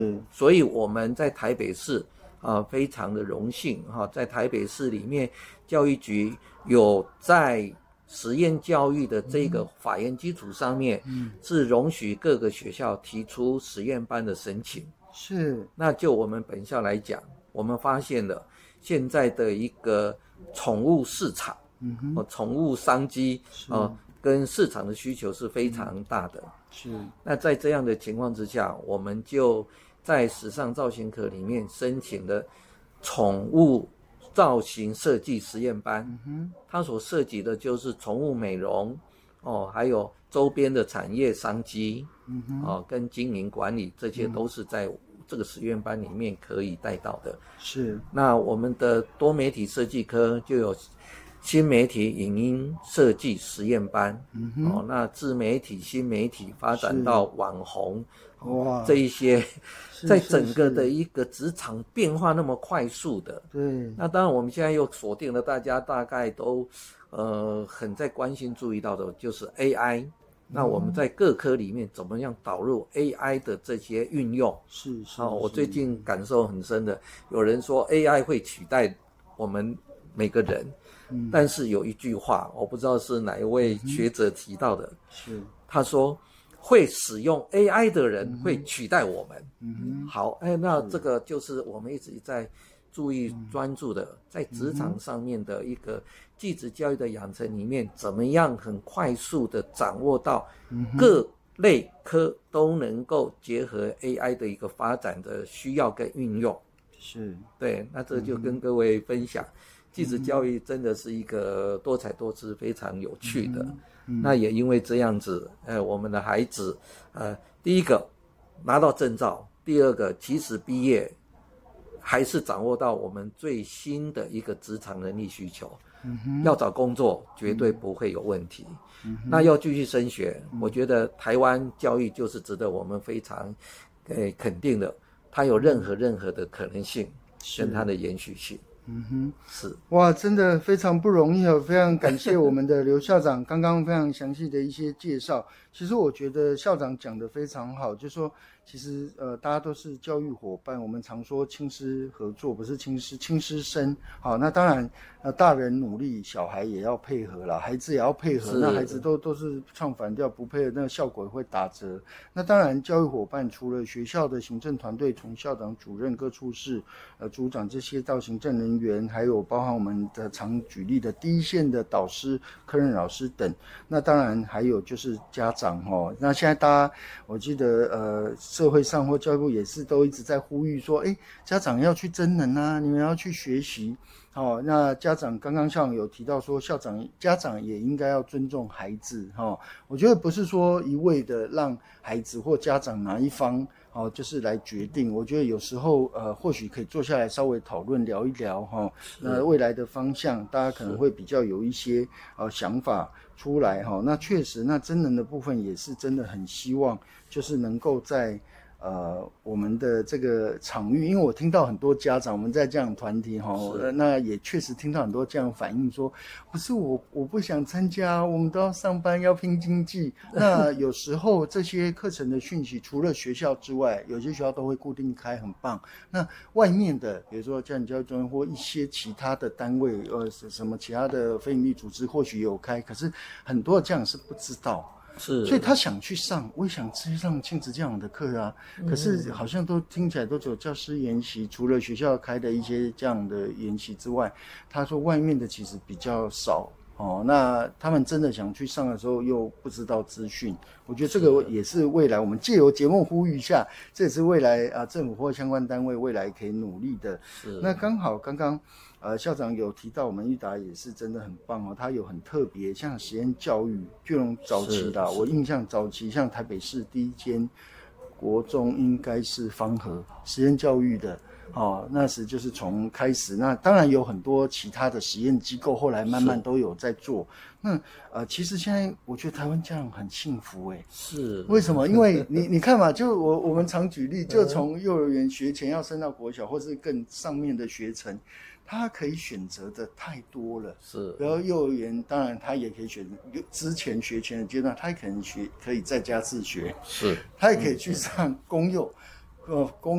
所以我们在台北市非常的荣幸在台北市里面，教育局有在实验教育的这个法源基础上面，是容许各个学校提出实验班的申请。 是， 那就我们本校来讲，我们发现了现在的一个宠物市场，宠物商机跟市场的需求是非常大的。 是， 那在这样的情况之下，我们就在时尚造型科里面申请了宠物造型设计实验班，它所涉及的就是宠物美容还有周边的产业商机，跟经营管理，这些都是在这个实验班里面可以带到的。 是， 那我们的多媒体设计科就有新媒体影音设计实验班，那自媒体、新媒体发展到网红，这一些，在整个的一个职场变化那么快速的， 对， 那当然我们现在又锁定了大家大概都很在关心注意到的就是 AI。那我们在各科里面怎么样导入 AI 的这些运用？ 是， 我最近感受很深的，有人说 AI 会取代我们每个人，但是有一句话，我不知道是哪一位学者提到的， 是他说会使用 AI 的人会取代我们。好，那这个就是我们一直在注意专注的，在职场上面的一个技职教育的养成里面，怎么样很快速的掌握到各类科都能够结合 AI 的一个发展的需要跟运用。 是， 对，那这就跟各位分享，技职教育真的是一个多彩多姿、非常有趣的。那也因为这样子，我们的孩子，第一个拿到证照，第二个即使毕业，还是掌握到我们最新的一个职场能力需求。要找工作绝对不会有问题。那要继续升学，我觉得台湾教育就是值得我们非常肯定的，它有任何的可能性跟它的延续性。是， 哇，真的非常不容易非常感谢我们的刘校长刚刚非常详细的一些介绍。其实我觉得校长讲得非常好，就是说其实大家都是教育伙伴，我们常说亲师合作，不是亲师生。好，那当然大人努力，小孩也要配合啦，孩子也要配合，那孩子都是唱反调，不配合，那个效果也会打折。那当然教育伙伴除了学校的行政团队，从校长、主任、各处室组长这些到行政人员，还有包含我们的常举例的第一线的导师、科任老师等，那当然还有就是家长那现在大家我记得社会上或教育部也是都一直在呼吁说，家长要去真人啊，你们要去学习。那家长刚刚校长有提到说，家长也应该要尊重孩子。我觉得不是说一味的让孩子或家长哪一方就是来决定。我觉得有时候或许可以坐下来稍微讨论聊一聊那未来的方向，大家可能会比较有一些想法出来那确实，那真人的部分也是真的很希望，就是能够在我们的这个场域，因为我听到很多家长，我们在这样团体那也确实听到很多这样反映说，不是我不想参加，我们都要上班，要拼经济。那有时候这些课程的讯息，除了学校之外，有些学校都会固定开，很棒。那外面的，比如说家庭教育中心或一些其他的单位，什么其他的非营利组织，或许有开，可是很多的家长是不知道。 是， 所以他想去上，我也想去上亲子教养的课啊，可是好像都听起来都只有教师研习，除了学校开的一些这样的研习之外，他说外面的其实比较少那他们真的想去上的时候又不知道资讯，我觉得这个也是未来我们借由节目呼吁一下，这也是未来政府或相关单位未来可以努力的。那刚好刚刚校长有提到我们育达也是真的很棒他有很特别，像实验教育就用早期的，我印象早期像台北市第一间国中应该是芳和实验教育的那时就是从开始，那当然有很多其他的实验机构后来慢慢都有在做。那其实现在我觉得台湾家长很幸福是为什么？因为你看嘛，就我们常举例，就从幼儿园学前要升到国小或是更上面的学程，他可以选择的太多了。 是， 然后幼儿园当然他也可以选之前学前的阶段，他可以在家自学， 是， 他也可以去上公幼